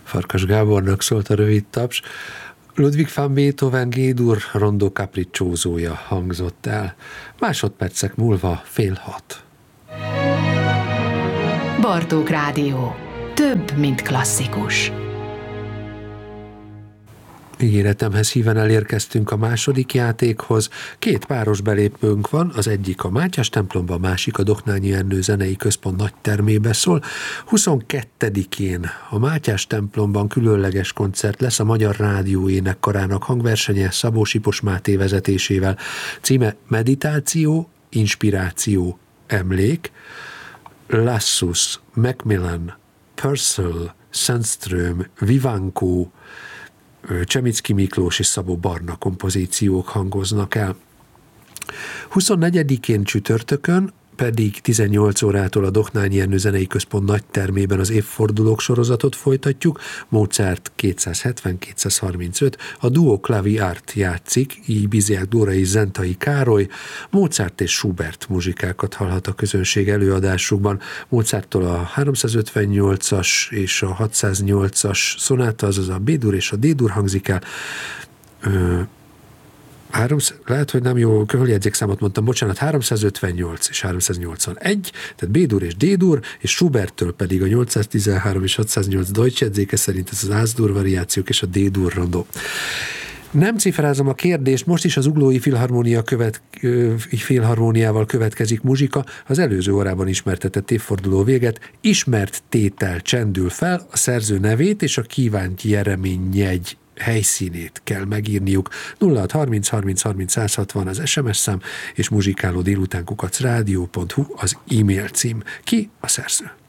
Farkas Gábornak szólt a rövid taps. Ludwig van Beethoven G-dur rondó capricciózója hangzott el. Másodpercek múlva 5:30. Bartók Rádió. Több, mint klasszikus. Ígéretemhez híven elérkeztünk a második játékhoz. 2 páros belépőnk van, az egyik a Mátyás templomba, a másik a Doknányi Ernő Zenei Központ nagytermébe szól. 22-én a Mátyás templomban különleges koncert lesz a Magyar Rádió Énekkarának hangversenye Szabó Sipos Máté vezetésével. Címe Meditáció, Inspiráció, Emlék. Lassus, Macmillan, Purcell, Sandström, Vivanco, Csemicki Miklós és Szabó Barna kompozíciók hangoznak el. 24-én csütörtökön pedig 18 órától a Doknányi Ernő Zenei Központ nagytermében az évfordulók sorozatot folytatjuk. Mozart 270-235, a Duo Clavi Art játszik, így Biziák Dóra és Zentai Károly. Mozart és Schubert muzsikákat hallhat a közönség előadásukban. Mozarttól a 358-as és a 608-as szonáta, azaz a B-dur és a D-dur hangzik el. Lehet, hogy nem jó körüljegyzékszámot mondtam, bocsánat, 358 és 381, tehát B-dur és D-dur, és Schuberttől pedig a 813 és 608 Deutsch jegyzéke szerint ez az Ás-dur variációk és a D-dur rondó. Nem cifrázom a kérdést, most is az Uglói Filharmóniával következik muzsika, az előző órában ismertetett évforduló véget, ismert tétel csendül fel, a szerző nevét és a kívánt nyeremény-jegy helyszínét kell megírniuk. 0630 30 30 160 az SMS szám, és muzsikáló délután @rádió.hu az e-mail cím. Ki a szerző?